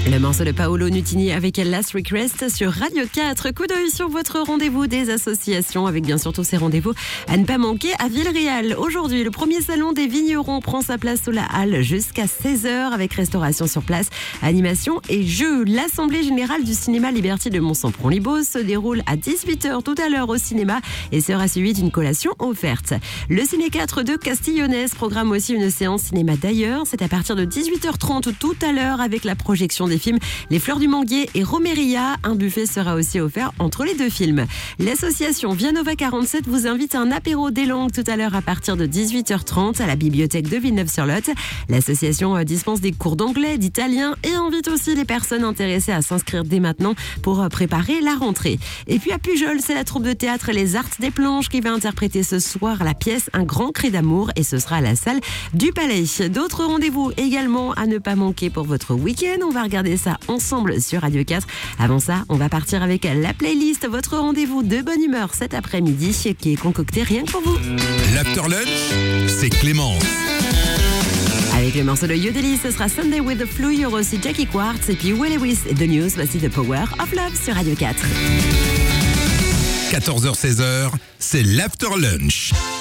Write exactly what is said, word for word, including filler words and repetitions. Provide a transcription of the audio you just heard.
Le morceau de Paolo Nutini avec Last Request sur Radio quatre. Coup d'œil sur votre rendez-vous des associations avec bien sûr tous ces rendez-vous à ne pas manquer à Villeréal. Aujourd'hui, le premier salon des vignerons prend sa place sous la halle jusqu'à seize heures avec restauration sur place, animation et jeux. L'Assemblée Générale du Cinéma Liberty de Mont-Sampron-Libos se déroule à dix-huit heures tout à l'heure au cinéma et sera suivie d'une collation offerte. Le Ciné quatre de Castillonès programme aussi une séance cinéma d'ailleurs. C'est à partir de dix-huit heures trente tout à l'heure avec la projection des films Les Fleurs du Manguier et Romeria. Un buffet sera aussi offert entre les deux films. L'association Vianova quarante-sept vous invite à un apéro des langues tout à l'heure à partir de dix-huit heures trente à la bibliothèque de Villeneuve-sur-Lot. L'association dispense des cours d'anglais, d'italien et invite aussi les personnes intéressées à s'inscrire dès maintenant pour préparer la rentrée. Et puis à Pujol, c'est la troupe de théâtre Les Arts des Planches qui va interpréter ce soir la pièce Un grand cri d'amour et ce sera à la salle du Palais. D'autres rendez-vous également à ne pas manquer pour votre week-end. On va regarder ça ensemble sur Radio quatre. Avant ça, on va partir avec la playlist, votre rendez-vous de bonne humeur cet après-midi qui est concocté rien que pour vous. L'After Lunch, c'est Clémence. Avec le morceau de Yodeli, ce sera Sunday with the Flu, il y aura aussi Jackie Quartz et puis Will Lewis et The News, voici The Power of Love sur Radio quatre. quatorze heures seize heures, c'est l'After Lunch.